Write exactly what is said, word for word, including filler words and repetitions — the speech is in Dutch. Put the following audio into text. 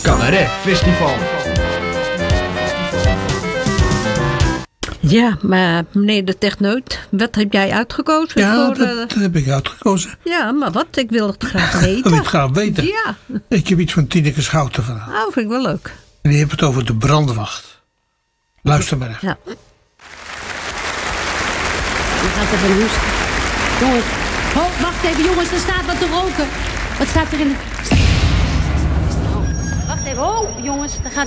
Cabaret Festival. Ja, maar meneer de techneut, wat heb jij uitgekozen? Ja, voor, dat uh... heb ik uitgekozen. Ja, maar wat? Ik wil het graag weten. Wil je het graag weten? Ja. Ik heb iets van Tineke Schouten verhaal. Oh, vind ik wel leuk. En die heeft het over de brandwacht. Luister maar even. Ja. Je gaat even hoesten. Jongens, oh, wacht even jongens, er staat wat te roken. Wat staat er in de... Wacht even, oh jongens, er gaat